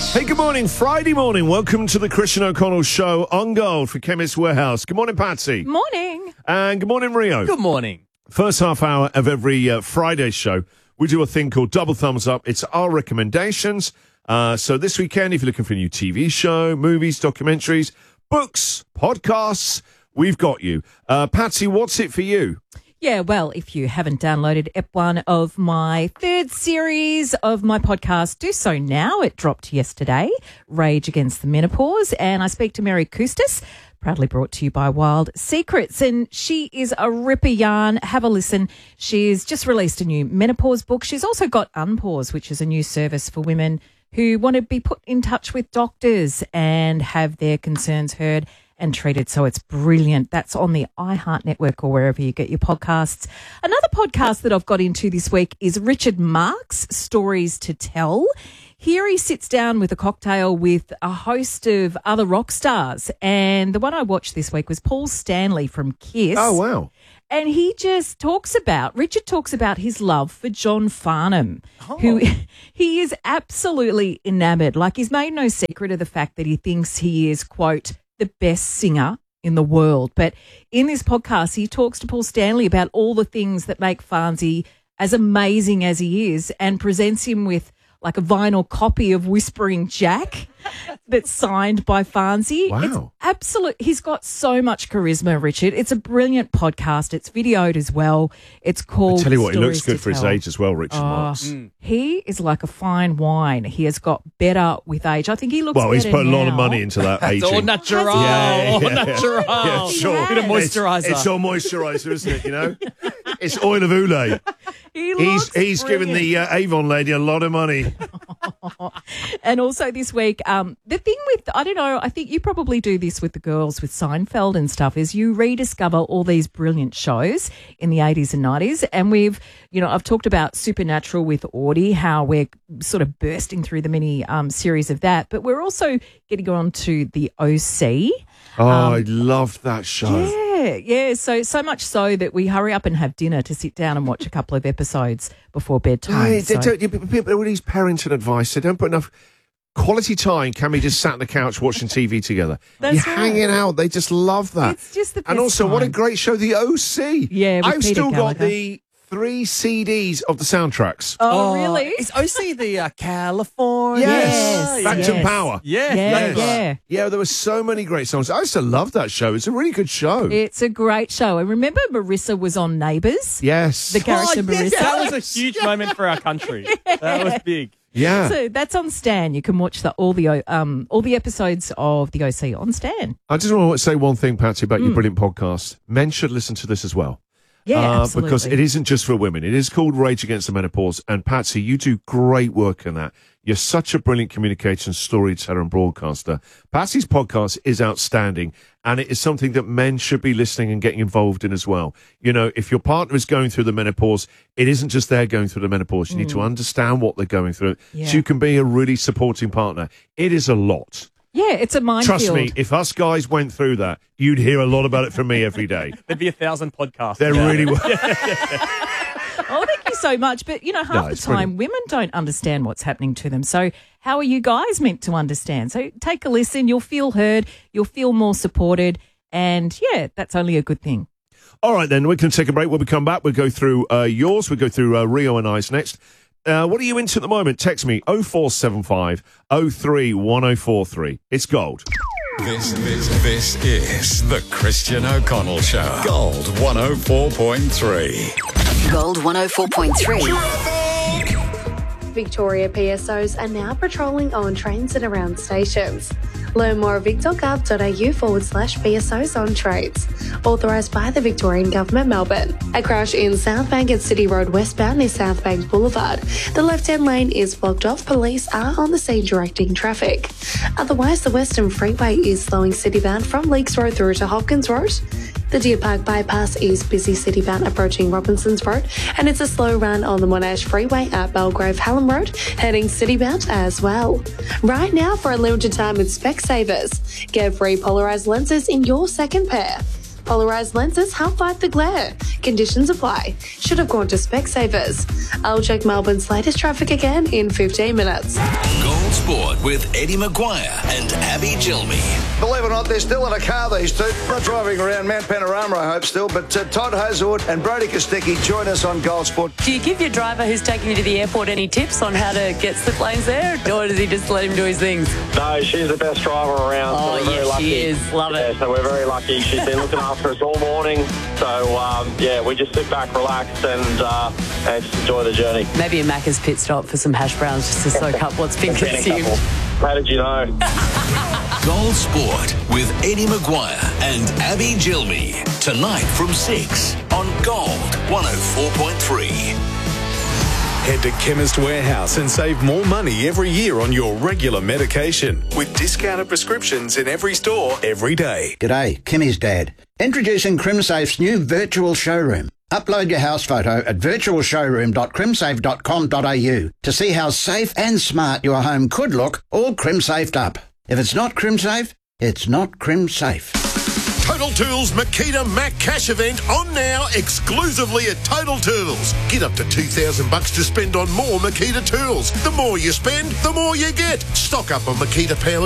Hey, good morning. Friday morning. Welcome to the Christian O'Connell Show on Gold for Chemist Warehouse. Good morning, Patsy. Morning. And good morning, Rio. Good morning. First half hour of every Friday show, we do a thing called Double Thumbs Up. It's our recommendations. So this weekend, if you're looking for a new TV show, movies, documentaries, books, podcasts, we've got you. Patsy, what's it for you? Yeah, well, if you haven't downloaded Ep 1 of my third series of my podcast, do so now. It dropped yesterday, Rage Against the Menopause, and I speak to Mary Kustis, proudly brought to you by Wild Secrets, and she is a ripper yarn. Have a listen. She's just released a new menopause book. She's also got Unpause, which is a new service for women who want to be put in touch with doctors and have their concerns heard and treated. So it's brilliant. That's on the iHeart Network or wherever you get your podcasts. Another podcast that I've got into this week is Richard Marx, Stories to Tell. Here he sits down with a cocktail with a host of other rock stars. And the one I watched this week was Paul Stanley from Kiss. Oh, wow. And Richard talks about his love for John Farnham, who he is absolutely enamored. Like, he's made no secret of the fact that he thinks he is, quote, the best singer in the world. But in this podcast, he talks to Paul Stanley about all the things that make Farnsey as amazing as he is and presents him with like a vinyl copy of Whispering Jack that's signed by Farnsey. Wow. It's absolute. He's got so much charisma, Richard. It's a brilliant podcast. It's videoed as well. It's called I tell you what, he looks Stories good to for his Tell. age as well, Richard Marx. He is like a fine wine. He has got better with age. I think he looks Well, he's better put a lot of now. money into that It's aging. all natural. Yeah. All natural. Yeah, sure. Bit of moisturiser. It's all moisturiser, isn't it, you know? It's oil of Oulé. He's given the Avon lady a lot of money. And also this week, the thing with, I don't know, I think you probably do this with the girls with Seinfeld and stuff, is you rediscover all these brilliant shows in the 80s and 90s. And I've talked about Supernatural with Audie, how we're sort of bursting through the mini series of that. But we're also getting on to the OC. Oh, I loved that show. Yeah. So much so that we hurry up and have dinner to sit down and watch a couple of episodes before bedtime. All these parenting advice, they don't put enough quality time. Can we just sat on the couch watching TV together? That's You're right. hanging out. They just love that. It's just the best And also, what a time. great show, The OC. Yeah, with I've Peter still got Gallagher. the 3 CDs of the soundtracks. Oh, really? Is OC the California? Yes. Phantom yes. Power. Yeah. Yeah. There were so many great songs. I used to love that show. It's a really good show. It's a great show. And remember Marissa was on Neighbours? Yes. The character yes, Marissa. that was a huge moment for our country. That was big. Yeah. So that's on Stan. You can watch all the episodes of the OC on Stan. I just want to say one thing, Patsy, about your brilliant podcast. Men should listen to this as well. Yeah, absolutely. Because it isn't just for women. It is called Rage Against the Menopause. And Patsy, you do great work in that. You're such a brilliant communication storyteller and broadcaster. Patsy's podcast is outstanding, and it is something that men should be listening and getting involved in as well. You know, if your partner is going through the menopause, it isn't just they're going through the menopause. You need to understand what they're going through Yeah. so you can be a really supporting partner. It is a lot. Yeah, it's a minefield. Trust me, if us guys went through that, you'd hear a lot about it from me every day. There'd be 1,000 podcasts. There really were. Oh, thank you so much. But, half the it's time women don't understand what's happening to them. So how are you guys meant to understand? So take a listen. You'll feel heard. You'll feel more supported. And, yeah, that's only a good thing. All right, then, we can take a break. When we come back, we'll go through yours. We'll go through Rio and I's next. What are you into at the moment? Text me 0475 03 1043. It's gold. This is the Christian O'Connell Show. Gold 104.3. Gold 104.3. Victoria PSOs are now patrolling on trains and around stations. Learn more at victor.gov.au/PSOs on trains. Authorised by the Victorian Government, Melbourne. A crash in Southbank at City Road westbound near Southbank Boulevard. The left-hand lane is blocked off. Police are on the scene directing traffic. Otherwise, the Western Freeway is slowing citybound from Leakes Road through to Hopkins Road. The Deer Park bypass is busy citybound approaching Robinsons Road, and it's a slow run on the Monash Freeway at Belgrave Hallam Road, heading citybound as well. Right now, for a limited time with Specsavers, get free polarised lenses in your second pair. Polarized lenses help fight the glare. Conditions apply. Should have gone to Specsavers. I'll check Melbourne's latest traffic again in 15 minutes. Gold Sport with Eddie Maguire and Abby Gilmy. Believe it or not, they're still in a car, these two. Not driving around Mount Panorama, I hope, still. But Todd Hazelwood and Brody Kostecki join us on Gold Sport. Do you give your driver who's taking you to the airport any tips on how to get slip lanes there, or does he just let him do his things? No, she's the best driver around. Oh, so we're very lucky. She is. Love it. Yeah, so we're very lucky. She's been looking after us all morning. So, we just sit back, relax, and just enjoy the journey. Maybe a Macca's pit stop for some hash browns just to soak up what's been consumed. How did you know? Gold Sport with Eddie Maguire and Abby Gilmy. Tonight from 6 on Gold 104.3. Head to Chemist Warehouse and save more money every year on your regular medication with discounted prescriptions in every store every day. G'day, Kimmy's dad. Introducing CrimSafe's new virtual showroom. Upload your house photo at virtualshowroom.crimsafe.com.au to see how safe and smart your home could look, all CrimSafed up. If it's not CrimSafe, it's not CrimSafe. Total Tools Makita Mac Cash event on now exclusively at Total Tools. Get up to $2,000 to spend on more Makita tools. The more you spend, the more you get. Stock up on Makita power